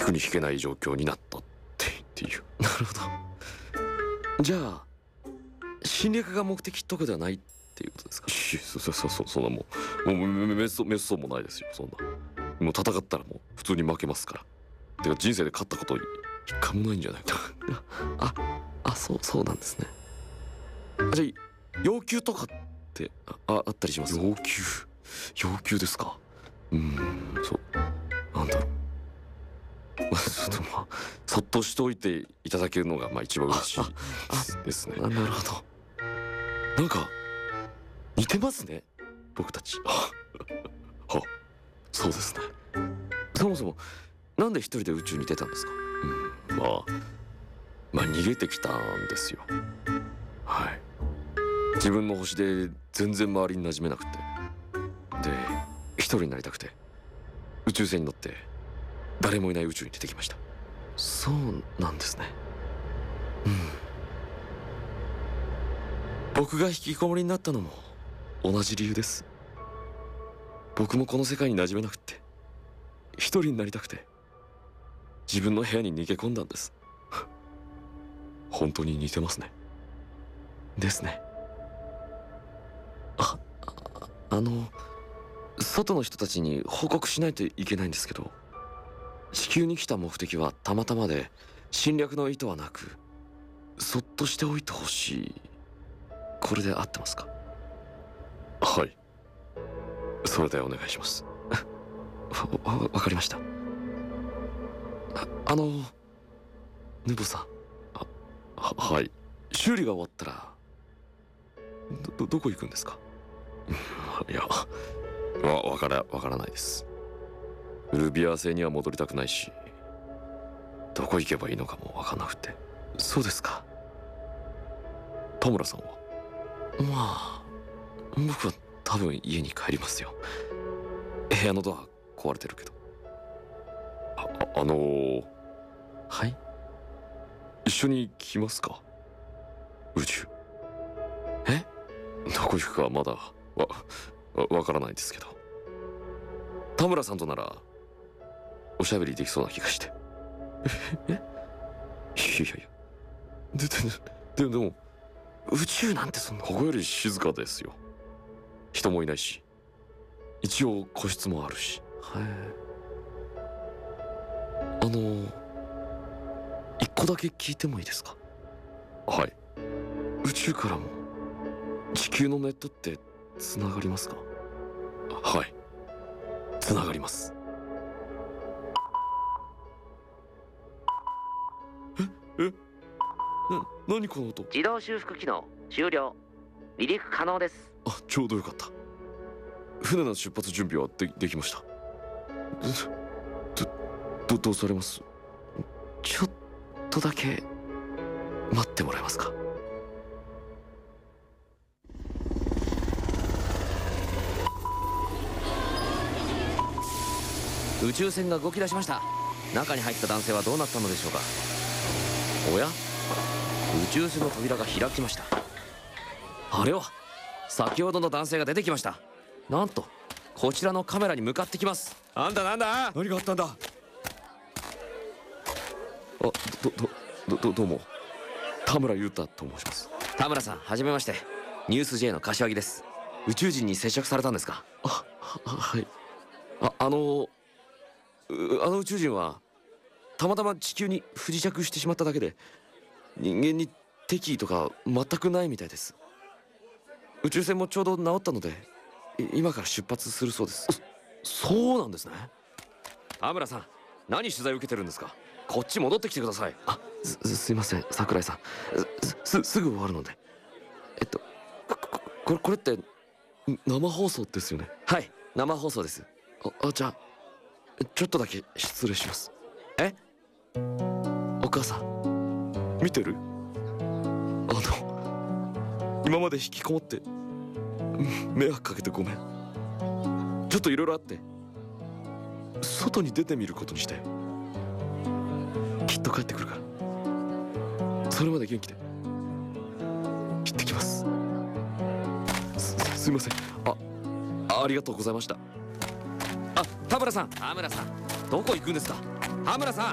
くに引けない状況になったっていう。 なるほど。じゃあ侵略が目的とかではないっていうことですか？ そんなもうめっそうもないですよ。そんなもう戦ったらもう普通に負けますから。てか人生で勝ったこと一回もないんじゃないか。 そうなんですね。じゃあ要求とかってあったりします？ 要求ですか。なんだろう。ちょっとそっとしておいていただけるのが一番嬉しいですね。 なるほど。なんか似てますね、僕たち。 そうですね。 そもそもなんで一人で宇宙に出たんですか？ 逃げてきたんですよ。はい。自分の星で全然周りに馴染めなくて、で一人になりたくて宇宙船に乗って誰もいない宇宙に出てきました。 そうなんですね。僕が引きこもりになったのも同じ理由です。僕もこの世界に馴染めなくって一人になりたくて自分の部屋に逃げ込んだんです。 本当に似てますね。 ですね。外の人たちに報告しないといけないんですけど、地球に来た目的はたまたまで侵略の意図はなく、そっとしておいてほしい。これで合ってますか？ はい、それでお願いします。 わかりました。ヌボさん。 はい。 修理が終わったらどこ行くんですか？ いや、わからないです。ウルビア星には戻りたくないし、どこ行けばいいのかもわかんなくて。 そうですか。 田村さんは？ 僕は多分家に帰りますよ。部屋のドア壊れてるけど。はい？ 一緒に来ますか？宇宙。どこ行くかまだわからないですけど、田村さんとならおしゃべりできそうな気がして。 いやでも宇宙なんてそんな。 ここより静かですよ。人もいないし、一応個室もあるし。 一個だけ聞いてもいいですか？ はい。 宇宙からも地球のネットってつながりますか？ はい、つながります。 何この音？ 自動修復機能終了。離陸可能です。 ちょうどよかった。船の出発準備はできました。 どうされます？ちょっとだけ待ってもらえますか？ 宇宙船が動き出しました。中に入った男性はどうなったのでしょうか。おや、宇宙船の扉が開きました。あれは先ほどの男性が出てきました。なんとこちらのカメラに向かってきます。 なんだ何があったんだ？ どうも、田村裕太と申します。 田村さん、はじめまして。ニュース J の柏木です。宇宙人に接触されたんですか？ はい。あの宇宙人はたまたま地球に不時着してしまっただけで、人間に敵意とか全くないみたいです。宇宙船もちょうど治ったので今から出発するそうです。 そうなんですね。田村さん、何取材を受けてるんですか？こっち戻ってきてください。 すいません、桜井さん。すぐ終わるので。これって生放送ですよね？ はい、生放送です。 じゃあちょっとだけ失礼します。お母さん見てる？今まで引きこもって迷惑かけてごめん。ちょっといろいろあって外に出てみることにして、きっと帰ってくるから、それまで元気で。行ってきます。すいません。ありがとうございました。 田村さん、どこ行くんですか？田村さん。